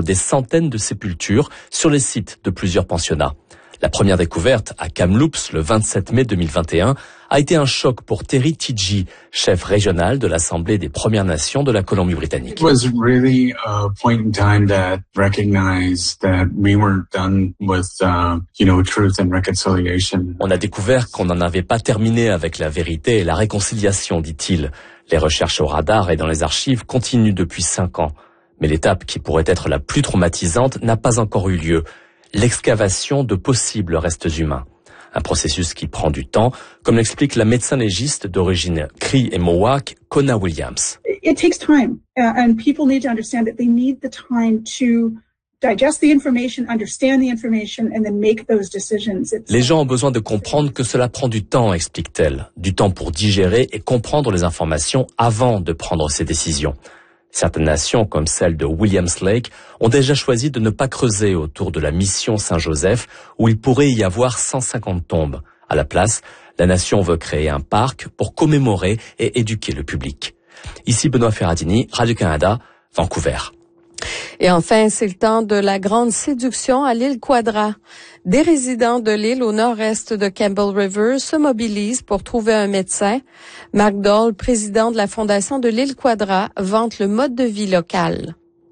des centaines de sépultures sur les sites de plusieurs pensionnats. La première découverte à Kamloops le 27 mai 2021 a été un choc pour Terry Tidji, chef régional de l'Assemblée des Premières Nations de la Colombie-Britannique. It was really a point in time that recognized that we weren't done with, truth and reconciliation. On a découvert qu'on n'en avait pas terminé avec la vérité et la réconciliation, dit-il. Les recherches au radar et dans les archives continuent depuis 5 ans. Mais l'étape qui pourrait être la plus traumatisante n'a pas encore eu lieu. L'excavation de possibles restes humains. Un processus qui prend du temps, comme l'explique la médecin légiste d'origine Cree et Mohawk, Kona Williams. It takes time, and people need to understand that they need the time to digest the information, understand the information, and then make those decisions. Les gens ont besoin de comprendre que cela prend du temps, explique-t-elle. Du temps pour digérer et comprendre les informations avant de prendre ces décisions. Certaines nations, comme celle de Williams Lake, ont déjà choisi de ne pas creuser autour de la mission Saint-Joseph, où il pourrait y avoir 150 tombes. À la place, la nation veut créer un parc pour commémorer et éduquer le public. Ici Benoît Ferradini, Radio-Canada, Vancouver. Et enfin, c'est le temps de la grande séduction à l'île Quadra. Des résidents de l'île au nord-est de Campbell River se mobilisent pour trouver un médecin. Mark Dole, président de la Fondation de l'île Quadra, vante le mode de vie local.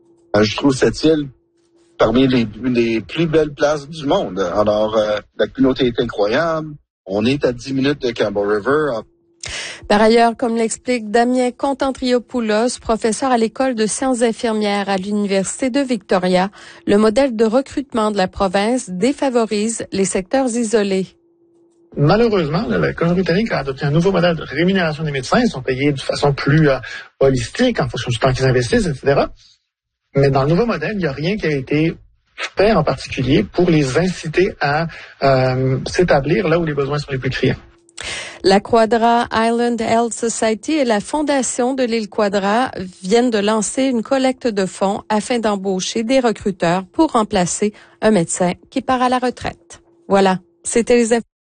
Je trouve cette île parmi les plus belles places du monde. Alors, la communauté est incroyable. On est à 10 minutes de Campbell River. Par ailleurs, comme l'explique Damien Contantriopoulos, professeur à l'école de sciences infirmières à l'Université de Victoria, le modèle de recrutement de la province défavorise les secteurs isolés. Malheureusement, la Colombie-Britannique a adopté un nouveau modèle de rémunération des médecins. Ils sont payés de façon plus holistique, en fonction du temps qu'ils investissent, etc. Mais dans le nouveau modèle, il n'y a rien qui a été fait en particulier pour les inciter à s'établir là où les besoins sont les plus criants. La Quadra Island Health Society et la Fondation de l'île Quadra viennent de lancer une collecte de fonds afin d'embaucher des recruteurs pour remplacer un médecin qui part à la retraite. Voilà, c'était les infos.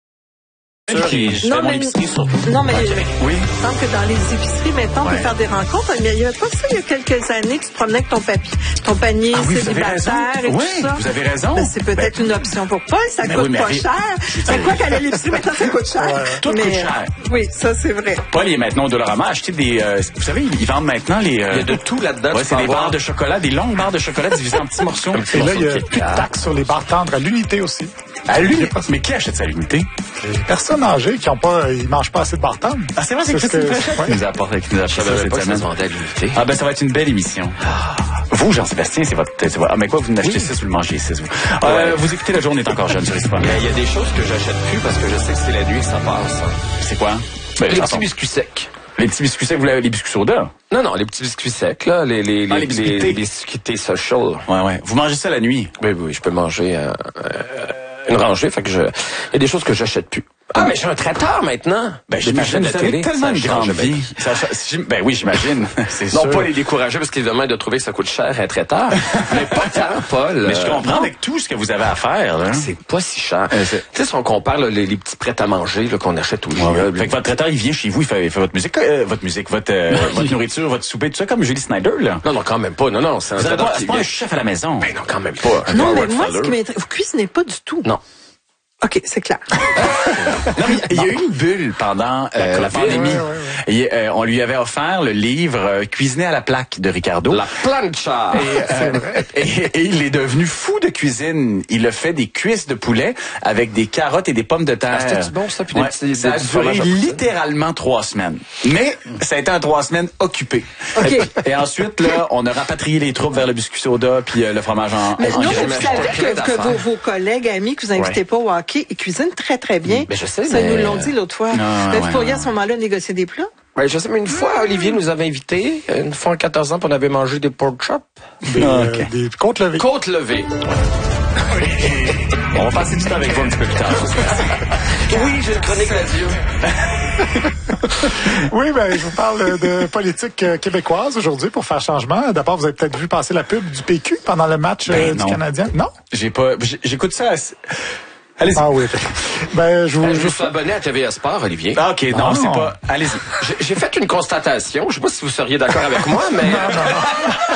Non, mais il me semble que dans les épiceries, maintenant, on peut faire des rencontres. Mais il n'y avait pas ça il y a quelques années, tu te promenais avec ton panier célibataire et tout ça. Vous avez raison. Ben, c'est peut-être une option pour Paul, ça coûte pas cher. C'est quoi qu'aller à l'épicerie, maintenant, ça coûte cher. Tout coûte cher. Oui, ça, c'est vrai. Paul, il est maintenant au Dollarama à acheter des... vous savez, ils vendent maintenant les... il y a de tout là-dedans. Ouais, c'est des barres de chocolat, des longues barres de chocolat divisées en petits morceaux. Et là, il y a plus de taxes sur les barres tendres à l'unité aussi. À l'unité? Mais qui achète ça à l'unité? Les personnes âgées qui ils mangent pas assez de barres tendres. Ah, c'est vrai, c'est Christine Fréchette qui nous a apporté ça cette semaine. Ah, ben, ça va être une belle émission. Vous, Jean-Sébastien, c'est votre... Ah, mais quoi, vous n'achetez 6, vous le mangez 6, vous. Vous écoutez La Journée est encore jeune sur les sports. Il y a des choses que j'achète plus parce que je sais que c'est la nuit que ça passe. C'est quoi? Les petits biscuits secs. Les petits biscuits secs, vous l'avez, les biscuits soda? Non, les petits biscuits secs, là, les biscuits social. Ouais. Vous mangez ça la nuit? Oui, je peux manger une rangée, fait que il y a des choses que j'achète plus. Ah, mais j'ai un traiteur maintenant. Ben, j'imagine, vous avez tellement une grande vie. Ben oui, j'imagine. C'est sûr. Non, pas les décourager parce qu'évidemment, de trouver que ça coûte cher un traiteur. Mais pas tant, Paul. Mais je comprends avec tout ce que vous avez à faire, là. C'est pas si cher. Tu sais, si on compare là, les petits prêts à manger là, qu'on achète tous les jours. Fait que votre traiteur, il vient chez vous, il fait votre musique, votre nourriture, votre souper, tout ça, comme Julie Snyder, là. Non, quand même pas. Non, c'est un traiteur qui vient. C'est pas un chef à la maison. Ben non, quand même pas. Non, mais moi, ce qui m'intéresse, vous cuisinez pas du tout. Non. OK, c'est clair. Non, mais il y a eu une bulle pendant la pandémie. Et, on lui avait offert le livre Cuisiner à la plaque de Ricardo. La plancha. Et il est devenu fou de cuisine. Il a fait des cuisses de poulet avec des carottes et des pommes de terre. C'était bon, ça? Puis ça a duré littéralement 3 semaines. Mais ça a été un 3 semaines occupé. Okay. Et ensuite, là, on a rapatrié les troupes vers le biscuit soda puis le fromage en mais non, vous savez que vos collègues, amis que vous invitez pas au hockey, ils cuisinent très, très bien. Mais je sais, ça nous l'ont dit l'autre fois. Vous pourriez à ce moment-là négocier des plats? Oui, je sais, mais une fois, Olivier nous avait invités, une fois en 14 ans, puis on avait mangé des pork chops. Des côtes levées. Côtes levées. On va passer du temps avec vous un petit peu plus tard. Oui, j'ai une chronique d'adieu. Oui, je vous parle de politique québécoise aujourd'hui pour faire changement. D'abord, vous avez peut-être vu passer la pub du PQ pendant le match du Canadien. Non? J'écoute ça. Allez-y. Ah oui. Je me suis abonné à TVA Sport, Olivier. Ah, OK. Non, c'est pas... Allez-y. J'ai fait une constatation. Je sais pas si vous seriez d'accord avec moi, mais...